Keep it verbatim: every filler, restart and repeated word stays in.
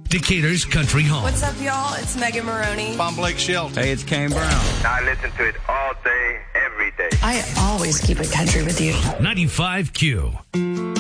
Decatur's Country Home. What's up, y'all? It's Megan Maroney. I'm Blake Shelton. Hey, it's Kane Brown. I listen to it all day, every day. I always keep it country with you. ninety-five Q.